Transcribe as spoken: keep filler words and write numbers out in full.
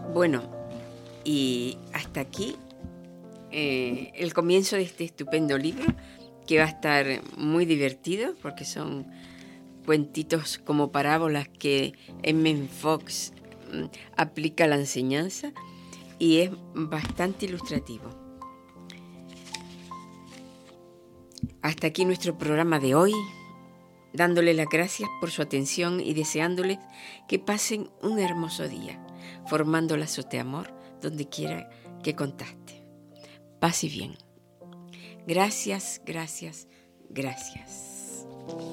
Bueno, y hasta aquí eh, el comienzo de este estupendo libro, que va a estar muy divertido porque son cuentitos como parábolas que M. Fox mm, aplica a la enseñanza y es bastante ilustrativo. Hasta aquí nuestro programa de hoy, dándole las gracias por su atención y deseándoles que pasen un hermoso día, formando lazos de amor donde quiera que contacte. Paz y bien. Gracias, gracias, gracias.